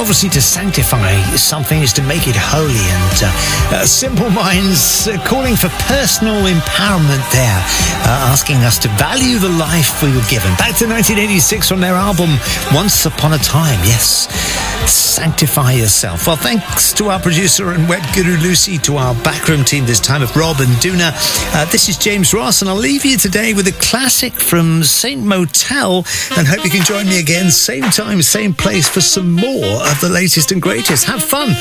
obviously to sanctify something is to make it holy, and Simple Minds calling for personal empowerment there, asking us to value the life we were given. Back to 1986 from their album Once Upon a Time. Yes, sanctify yourself. Well, thanks to our producer and web guru Lucy, to our backroom team this time of Rob and Duna. This is James Ross, and I'll leave you today with a classic from Saint Motel, and hope you can join me again, same time, same place, for some more of the latest and greatest. Have fun.